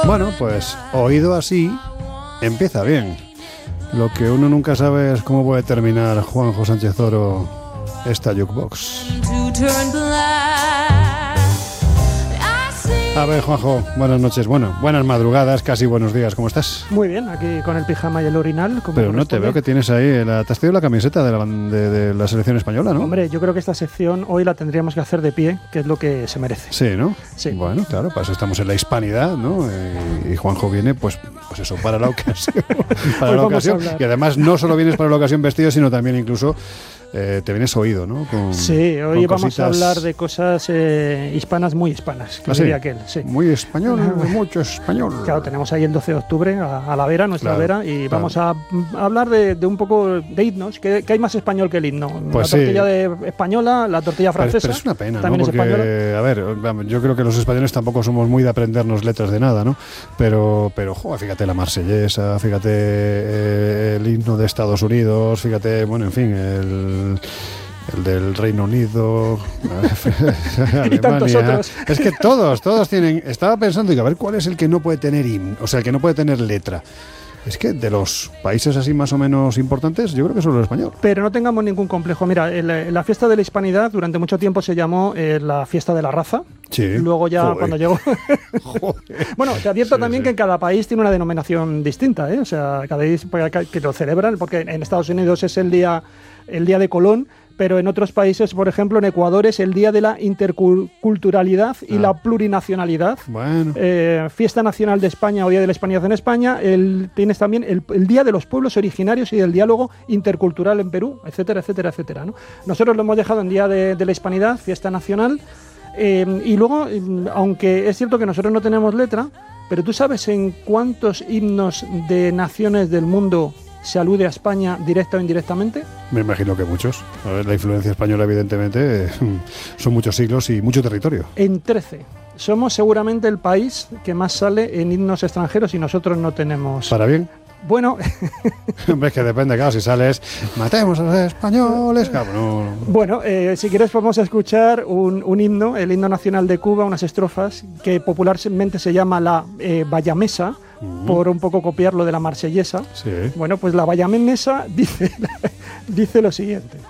Bueno, pues oído así, empieza bien. Lo que uno nunca sabe es cómo puede terminar Juanjo Sánchez Oro esta jukebox. A ver, Juanjo, buenas noches, bueno, buenas madrugadas, casi buenos días, ¿cómo estás? Muy bien, aquí con el pijama y el orinal. Pero no te veo que tienes ahí, te has traído la camiseta de la selección española, ¿no? Hombre, yo creo que esta sección hoy la tendríamos que hacer de pie, que es lo que se merece. Sí, ¿no? Sí. Bueno, claro, para eso estamos en la hispanidad, ¿no? Y Juanjo viene, pues eso, para la ocasión. Para la ocasión. Y además no solo vienes para la ocasión vestido, sino también incluso te vienes oído, ¿no? Sí, hoy con vamos cositas... a hablar de cosas hispanas, muy hispanas, que diría aquel. Sí. Muy español, mucho español. Claro, tenemos ahí el 12 de octubre a la vera, nuestra vera, y vamos a hablar de un poco de himnos, que hay más español que el himno. Pues la tortilla española, la tortilla francesa. Pero es una pena, también ¿no? es Porque, española. a ver, yo creo que los españoles tampoco somos muy de aprendernos letras de nada, ¿no? Pero joder, fíjate la marsellesa, fíjate el himno de Estados Unidos, fíjate, bueno, en fin, el del Reino Unido, Alemania. Y tantos otros. Es que todos tienen. Estaba pensando, digo, a ver cuál es el que no puede tener himno, o sea, el que no puede tener letra. Es que de los países así más o menos importantes, yo creo que solo el español. Pero no tengamos ningún complejo. Mira, la fiesta de la hispanidad durante mucho tiempo se llamó la fiesta de la raza. Sí. Luego ya Joder. Cuando llegó... Bueno, te advierto también que en cada país tiene una denominación distinta, ¿eh? O sea, cada país que lo celebran, porque en Estados Unidos es el día de Colón, pero en otros países, por ejemplo, en Ecuador es el Día de la Interculturalidad y la Plurinacionalidad. Bueno. Fiesta Nacional de España o Día de la Hispanidad en España. Tienes también el Día de los Pueblos Originarios y del Diálogo Intercultural en Perú, etcétera, etcétera, etcétera, ¿no? Nosotros lo hemos dejado en Día de la Hispanidad, Fiesta Nacional. Y luego, aunque es cierto que nosotros no tenemos letra, pero ¿tú sabes en cuántos himnos de naciones del mundo se alude a España directa o indirectamente? Me imagino que muchos. A ver, la influencia española, evidentemente, son muchos siglos y mucho territorio. En 13. Somos seguramente el país que más sale en himnos extranjeros y nosotros no tenemos... ¿Para bien? Bueno... Hombre, es que depende, claro, si sales, matemos a los españoles... Claro, no. Bueno, si quieres podemos escuchar un himno, el himno nacional de Cuba, unas estrofas que popularmente se llama la bayamesa, por un poco copiarlo de la marsellesa. Sí. Bueno, pues la bayamesa dice lo siguiente.